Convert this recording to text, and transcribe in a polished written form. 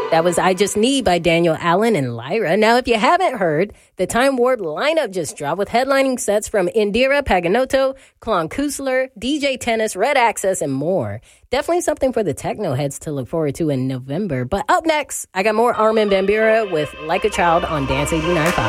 That was I Just Need by Daniel Allen and Lyra. Now, if you haven't heard, the Time Warp lineup just dropped with headlining sets from Indira Paganotto, Klon Kusler, DJ Tennis, Red Access, and more. Definitely something for the techno heads to look forward to in November. But up next, I got more Armin van Buuren with Like a Child on Dance 89.5.